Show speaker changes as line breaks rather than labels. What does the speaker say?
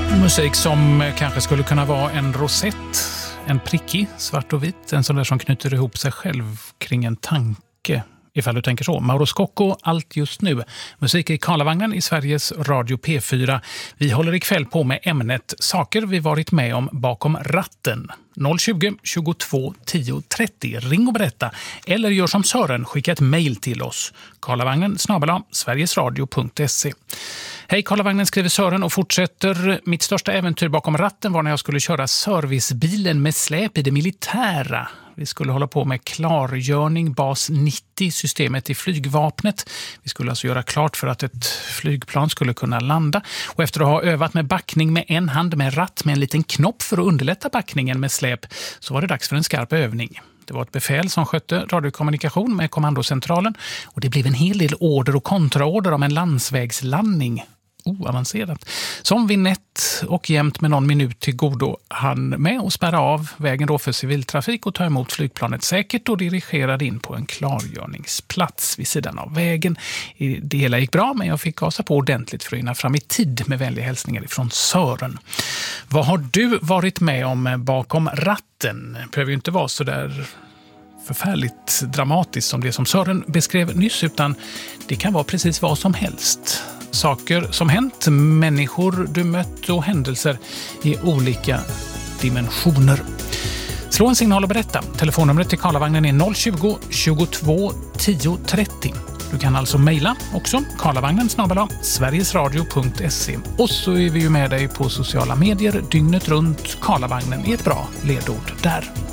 Musik som kanske skulle kunna vara en rosett, en prickig, svart och vit, en sån där som knyter ihop sig själv kring en tanke. Ifall du tänker så. Mauro Scocco, allt just nu. Musik i Karlavagnen i Sveriges Radio P4. Vi håller ikväll på med ämnet saker vi varit med om bakom ratten. 020 22 10 30. Ring och berätta. Eller gör som Sören, skicka ett mejl till oss. karlavagnen@sverigesradio.se. Hej Karlavagnen, skriver Sören och fortsätter. Mitt största äventyr bakom ratten var när jag skulle köra servicebilen med släp i det militära. Vi skulle hålla på med klargörning bas 90, systemet i flygvapnet. Vi skulle alltså göra klart för att ett flygplan skulle kunna landa. Och efter att ha övat med backning med en hand med ratt med en liten knopp för att underlätta backningen med släp, så var det dags för en skarp övning. Det var ett befäl som skötte radiokommunikation med kommandocentralen och det blev en hel del order och kontraorder om en landsvägslandning. Oavancerat. Som vinett och jämt med någon minut till godo han med och spärra av vägen då för civiltrafik och ta emot flygplanet säkert och dirigerade in på en klargörningsplats vid sidan av vägen. Det hela gick bra, men jag fick gasa på ordentligt för att hinna fram i tid med vänliga hälsningar ifrån Sören. Vad har du varit med om bakom ratten? Det behöver ju inte vara så där förfärligt dramatiskt som det som Sören beskrev nyss, utan det kan vara precis vad som helst. Saker som hänt, människor du mött och händelser i olika dimensioner. Slå en signal och berätta. Telefonnumret till Karlavagnen är 020 22 10 30. Du kan alltså mejla också, karlavagnen@sverigesradio.se. Och så är vi ju med dig på sociala medier dygnet runt. Karlavagnen är ett bra ledord där.